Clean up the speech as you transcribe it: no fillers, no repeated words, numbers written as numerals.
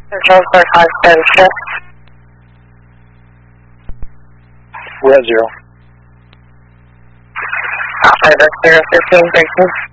Control 4576. Red 0. Alpha, that's 015, thank you.